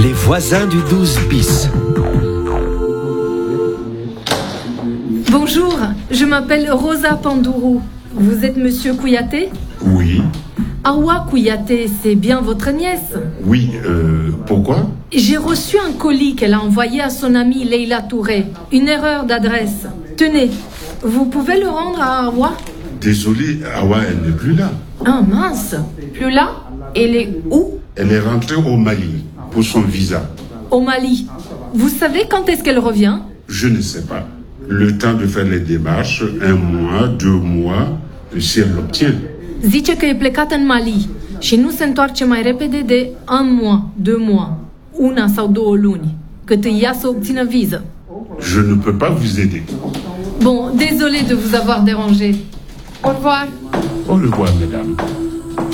Les voisins du 12 bis. Bonjour, je m'appelle Rosa Pandourou. Vous êtes monsieur Kouyaté? Oui. Awa Kouyaté, c'est bien votre nièce? Oui, pourquoi? J'ai reçu un colis qu'elle a envoyé à son amie Leila Touré. Une erreur d'adresse. Tenez, vous pouvez le rendre à Awa? Désolé, Awa, elle n'est plus là. Ah mince, plus là? Elle est où? Elle est rentrée au Mali pour son visa. Au Mali. Vous savez quand est-ce qu'elle revient? Je ne sais pas. Le temps de faire les démarches, 1 mois, 2 mois, si elle l'obtient. Zice că e plecată în Mali și nu se întoarce mai repede de 1 mois, 2 mois, 1 sau 2 luni, cât îi ia să obțină viză. Je ne peux pas vous aider. Bon, désolé de vous avoir dérangé. Au revoir. Au revoir, mesdames.